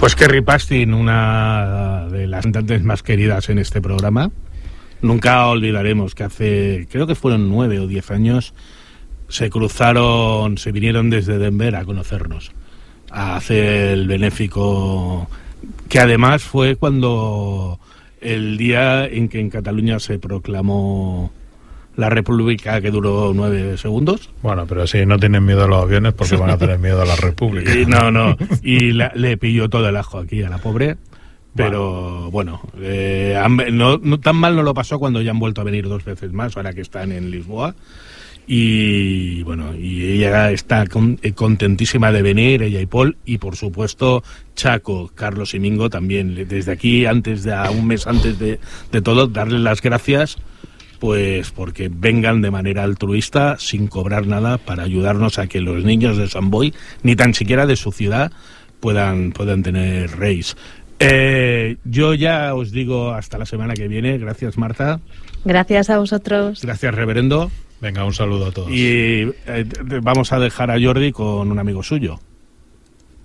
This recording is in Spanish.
Pues Kerry Pastin, una de las cantantes más queridas en este programa. Nunca olvidaremos que hace, creo que fueron 9 o 10 años, se vinieron desde Denver a conocernos, a hacer el benéfico, que además fue cuando el día en que en Cataluña se proclamó la República, que duró 9 segundos. Bueno, pero si no tienen miedo a los aviones, porque van a tener miedo a la República. Y le pilló todo el ajo aquí a la pobre. Pero bueno, no tan mal no lo pasó cuando ya han vuelto a venir 2 veces más, ahora que están en Lisboa. Y bueno, y ella está contentísima de venir, ella y Paul, y por supuesto Chaco, Carlos y Mingo también. Desde aquí, un mes antes de todo, darles las gracias, pues porque vengan de manera altruista, sin cobrar nada, para ayudarnos a que los niños de Sant Boi, ni tan siquiera de su ciudad, puedan tener Reis. Yo ya os digo hasta la semana que viene. Gracias, Marta. Gracias a vosotros. Gracias, reverendo. Venga, un saludo a todos. Y vamos a dejar a Jordi con un amigo suyo.